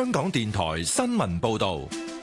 香港電台新聞報道。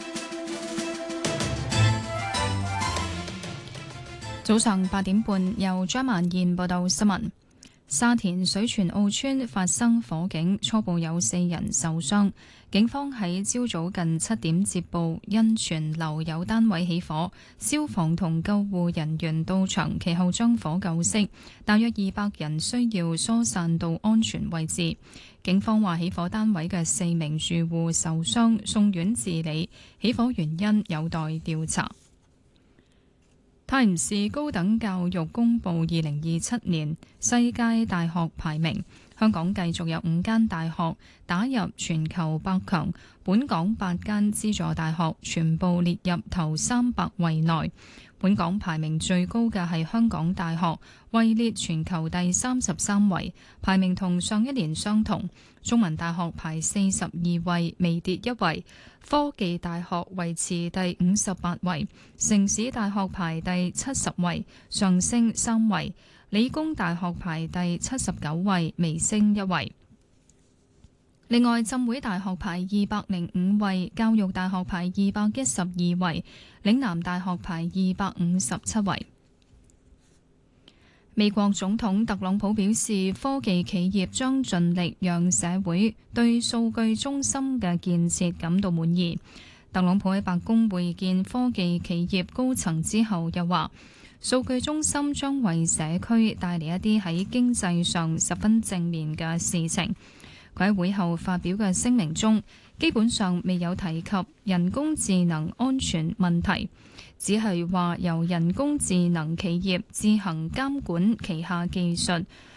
早上8點半，由張曼燕報道新聞。沙田水泉澳村發生火警，初步有4人受傷。警方喺朝早近7點接報，因全樓有單位起火，消防同救護人員到場，其後將火救熄。大約200人需要疏散到安全位置。警方話起火單位嘅4名住戶受傷，送院治理，起火原因有待調查。泰晤士高等教育公布2027年世界大學排名，香港繼續有5間大學打入全球100強，本港8間資助大學全部列入頭300位內。本港排名最高嘅係香港大學，位列全球第33位，排名同上一年相同。中文大學排42位，微跌1位。科技大學維持第58位，城市大學排第70位，上升3位。理工大學排第79位，微升1位。另外，浸會大學排205位，教育大學排212位，嶺南大學排257位。美國總統特朗普表示，科技企業將盡力讓社會對數據中心嘅建設感到滿意。特朗普喺白宮會見科技企業高層之後，又話數據中心將為社區帶嚟一啲喺經濟上十分正面嘅事情。佢喺會後發表嘅聲明中，基本上未有提及人工智能安全問題，只係話由人工智能企業自行監管旗下技術，